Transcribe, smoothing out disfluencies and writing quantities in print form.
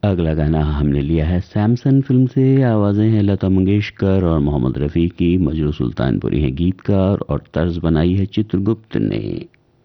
अगला गाना हमने लिया है सैमसन फिल्म से। आवाज़ें हैं लता मंगेशकर और मोहम्मद रफ़ी की। मजरू सुल्तानपुरी है गीतकार और तर्ज बनाई है चित्रगुप्त ने।